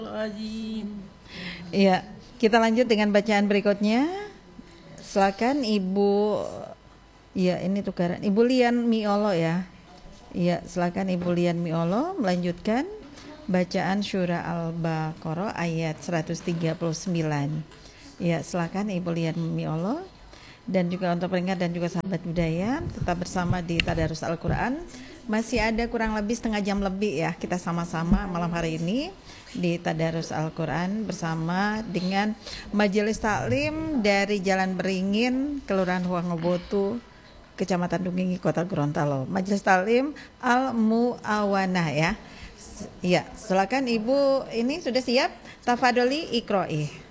Iya, kita lanjut dengan bacaan berikutnya. Silakan Ibu. Iya, ini tukaran. Ibu Lian Miolo ya. Iya, silakan Ibu Lian Miolo melanjutkan bacaan surah Al-Baqarah ayat 139. Iya, silakan Ibu Lian Miolo. Dan juga untuk pendengar dan juga sahabat budaya, tetap bersama di Tadarus Al-Quran. Masih ada kurang lebih setengah jam lebih ya, kita sama-sama malam hari ini di Tadarus Al-Quran bersama dengan Majelis Taklim dari Jalan Beringin, Kelurahan Huangebotu, Kecamatan Dungingi, Kota Gorontalo. Majelis Taklim Al-Mu'awanah ya. Ya, silakan Ibu, ini sudah siap? Tafadoli Iqro'i.